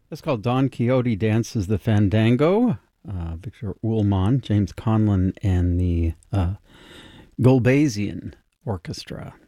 It's called Don Quixote Dances the Fandango. Victor Ullmann, James Conlon, and the Gulbasian Orchestra.